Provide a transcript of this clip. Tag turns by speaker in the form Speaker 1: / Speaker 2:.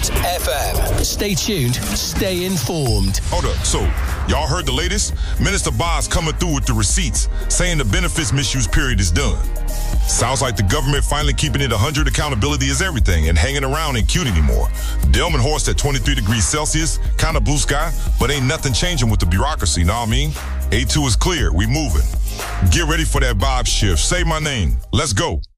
Speaker 1: FM. Stay tuned, stay informed.
Speaker 2: Hold up, so y'all heard the latest? Minister Boz coming through with the receipts, saying the benefits misuse period is done. Sounds like the government finally keeping it 100 accountability is everything and hanging around ain't cute anymore. Delmenhorst at 23 degrees Celsius, kind of blue sky, but ain't nothing changing with the bureaucracy, know what I mean? A2 is clear, we moving. Get ready for that vibe shift. Say my name. Let's go.